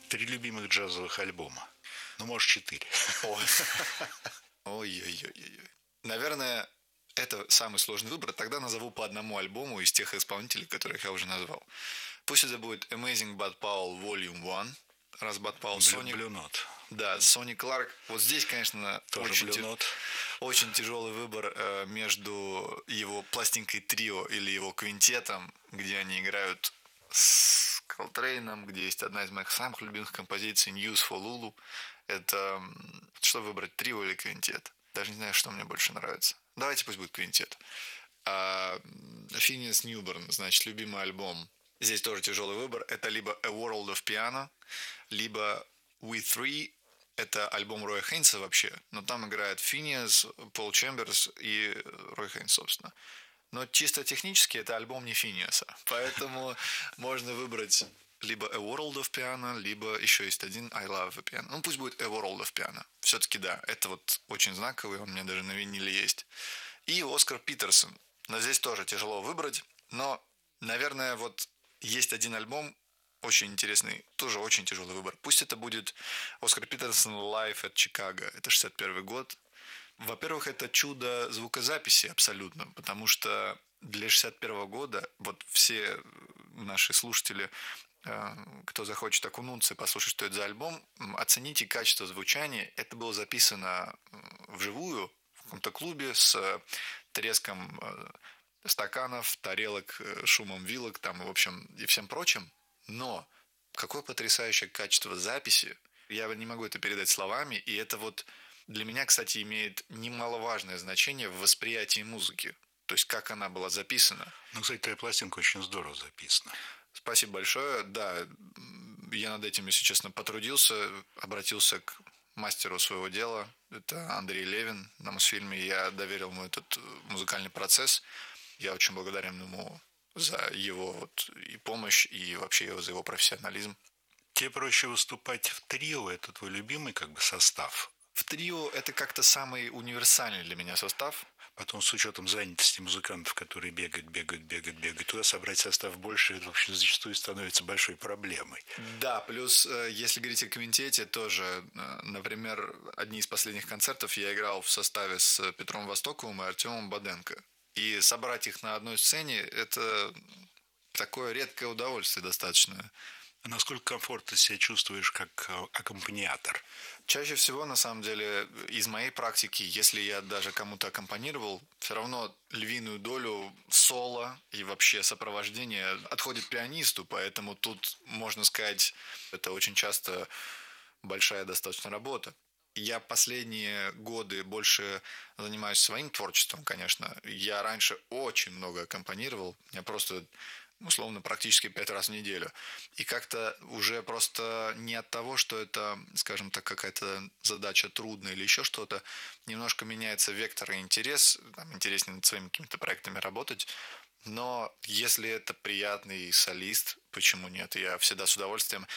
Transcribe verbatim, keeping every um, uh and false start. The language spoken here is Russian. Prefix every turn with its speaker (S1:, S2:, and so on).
S1: Три любимых джазовых альбома. Ну, может, четыре.
S2: Ой-ой-ой-ой. Наверное, это самый сложный выбор. Тогда назову по одному альбому из тех исполнителей, которых я уже назвал. Пусть это будет Amazing Bud Powell Volume один. Раз Bud Powell, Sonic...
S1: Blue Note.
S2: Да, Сонни Кларк. Вот здесь, конечно,
S1: Тоже
S2: очень,
S1: Blue
S2: ти...
S1: Note.
S2: очень тяжелый выбор э, между его пластинкой трио или его квинтетом, где они играют с Колтрейном, где есть одна из моих самых любимых композиций News for Lulu. Это что выбрать, трио или квинтет? Даже не знаю, что мне больше нравится. Давайте пусть будет квинтет. А Phineas Newborn, значит, любимый альбом. Здесь тоже тяжелый выбор. Это либо A World of Piano, либо We Three. Это альбом Роя Хейнса вообще. Но там играет Phineas, Пол Чемберс и Рой Хейнс, собственно. Но чисто технически это альбом не Финиаса. Поэтому можно выбрать либо A World of Piano, либо еще есть один I Love the Piano. Ну, пусть будет A World of Piano. Все-таки да, это вот очень знаковый, он у меня даже на виниле есть. И Оскар Питерсон. Но здесь тоже тяжело выбрать. Но, наверное, вот есть один альбом, очень интересный, тоже очень тяжелый выбор. Пусть это будет Оскар Питерсон Live at Chicago. Это шестьдесят первый год. Во-первых, это чудо звукозаписи абсолютно, потому что для шестьдесят первого года вот все наши слушатели, кто захочет окунуться и послушать, что это за альбом, оцените качество звучания. Это было записано вживую в каком-то клубе с треском стаканов, тарелок, шумом вилок там, в общем, и всем прочим. Но какое потрясающее качество записи. Я не могу это передать словами, и это вот для меня, кстати, имеет немаловажное значение в восприятии музыки. То есть, как она была записана.
S1: Ну, кстати, твоя пластинка очень здорово записана.
S2: Спасибо большое. Да, я над этим, если честно, потрудился, обратился к мастеру своего дела. Это Андрей Левин на Мосфильме. Я доверил ему этот музыкальный процесс. Я очень благодарен ему за его вот и помощь, и вообще за его профессионализм.
S1: Тебе проще выступать в трио, это твой любимый как бы состав?
S2: В трио это как-то самый универсальный для меня состав.
S1: Потом с учетом занятости музыкантов, которые бегают, бегают, бегают, бегают, туда собрать состав больше, в общем, зачастую становится большой проблемой.
S2: Да, плюс, если говорить о квинтете, тоже, например, одни из последних концертов я играл в составе с Петром Востоковым и Артемом Баденко. И собрать их на одной сцене – это такое редкое удовольствие достаточно.
S1: А насколько комфортно ты себя чувствуешь как аккомпаниатор?
S2: Чаще всего, на самом деле, из моей практики, если я даже кому-то аккомпанировал, все равно львиную долю соло и вообще сопровождения отходит пианисту, поэтому тут, можно сказать, это очень часто большая достаточно работа. Я последние годы больше занимаюсь своим творчеством, конечно. Я раньше очень много аккомпанировал. Я просто, условно, практически пять раз в неделю. И как-то уже просто не от того, что это, скажем так, какая-то задача трудная или еще что-то, немножко меняется вектор и интерес. Там, интереснее над своими какими-то проектами работать. Но если это приятный солист, почему нет? Я всегда с удовольствием.